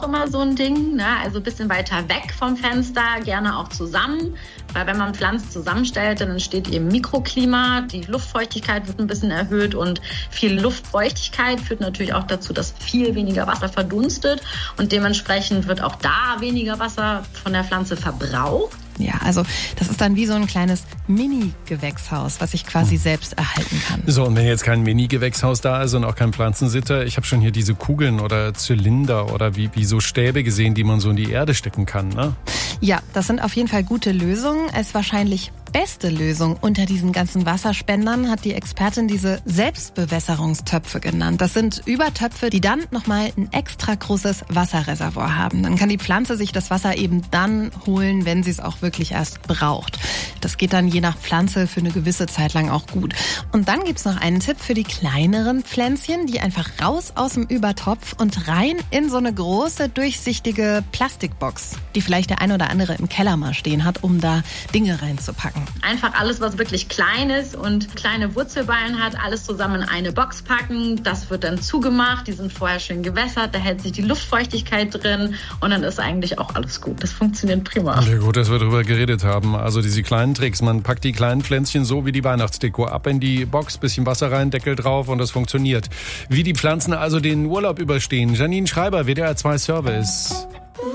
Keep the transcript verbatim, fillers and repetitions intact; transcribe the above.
immer so ein Ding, ne? Also ein bisschen weiter weg vom Fenster, gerne auch zusammen. Weil wenn man Pflanzen zusammenstellt, dann entsteht eben Mikroklima, die Luftfeuchtigkeit wird ein bisschen erhöht und viel Luftfeuchtigkeit führt natürlich auch dazu, dass viel weniger Wasser verdunstet und dementsprechend wird auch da weniger Wasser von der Pflanze verbraucht. Ja, also das ist dann wie so ein kleines Mini-Gewächshaus, was ich quasi selbst erhalten kann. So, und wenn jetzt kein Mini-Gewächshaus da ist und auch kein Pflanzensitter, ich habe schon hier diese Kugeln oder Zylinder oder wie, wie so Stäbe gesehen, die man so in die Erde stecken kann, ne? Ja, das sind auf jeden Fall gute Lösungen. Als wahrscheinlich beste Lösung unter diesen ganzen Wasserspendern hat die Expertin diese Selbstbewässerungstöpfe genannt. Das sind Übertöpfe, die dann nochmal ein extra großes Wasserreservoir haben. Dann kann die Pflanze sich das Wasser eben dann holen, wenn sie es auch wirklich erst braucht. Das geht dann je nach Pflanze für eine gewisse Zeit lang auch gut. Und dann gibt's noch einen Tipp für die kleineren Pflänzchen, die einfach raus aus dem Übertopf und rein in so eine große, durchsichtige Plastikbox, die vielleicht der ein oder andere im Keller mal stehen hat, um da Dinge reinzupacken. Einfach alles, was wirklich klein ist und kleine Wurzelballen hat, alles zusammen in eine Box packen. Das wird dann zugemacht, die sind vorher schön gewässert, da hält sich die Luftfeuchtigkeit drin und dann ist eigentlich auch alles gut. Das funktioniert prima. Ja, gut, dass wir darüber geredet haben. Also diese kleinen Tricks, man packt die kleinen Pflänzchen so wie die Weihnachtsdeko ab in die Box, bisschen Wasser rein, Deckel drauf und das funktioniert. Wie die Pflanzen also den Urlaub überstehen. Janine Schreiber, W D R zwei Service.